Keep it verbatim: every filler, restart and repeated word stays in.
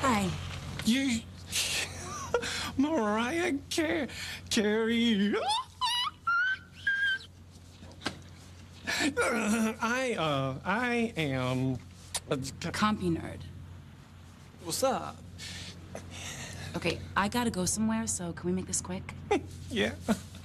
Hi. You, Mariah Car Carey. Uh, I, uh, I am... Uh, Compy nerd. What's up? Okay, I gotta go somewhere, so can we make this quick? Yeah.